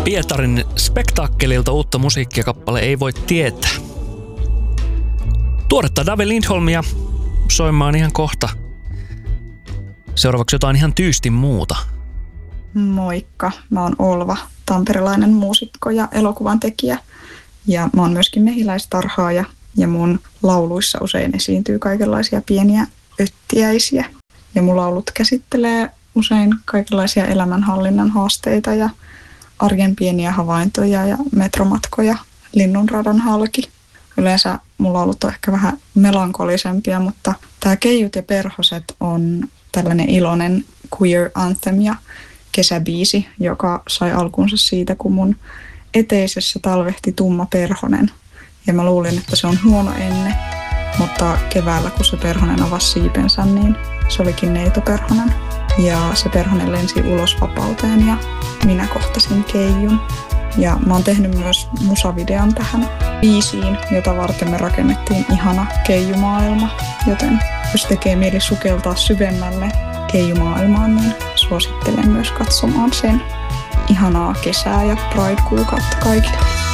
Pietarin spektaakkelilta uutta musiikkia kappale Ei voi tietää. Tuoretta Dave Lindholmia soimaan ihan kohta. Seuraavaksi jotain ihan tyystin muuta. Moikka, mä oon Olva, tamperelainen muusikko ja elokuvan tekijä. Ja mä oon myöskin mehiläistarhaaja ja mun lauluissa usein esiintyy kaikenlaisia pieniä öttiäisiä. Ja mun laulut käsittelee usein kaikenlaisia elämänhallinnan haasteita ja arjen pieniä havaintoja ja metromatkoja, linnunradan halki. Yleensä mun laulut on ehkä vähän melankolisempia, mutta tää Keijut ja perhoset on tällainen iloinen queer anthem ja kesäbiisi, joka sai alkunsa siitä, kun mun eteisessä talvehti tumma perhonen. Ja mä luulin, että se on huono enne, mutta keväällä, kun se perhonen avasi siipensä, niin se olikin neitoperhonen. Ja se perhonen lensi ulos vapauteen ja minä kohtasin Keijun. Ja mä oon tehnyt myös musavideon tähän biisiin, jota varten me rakennettiin ihana keijumaailma. Joten jos tekee mieli sukeltaa syvemmälle keijumaailmaan, niin suosittelen myös katsomaan sen. Ihanaa kesää ja Pride-kuukautta kaikille.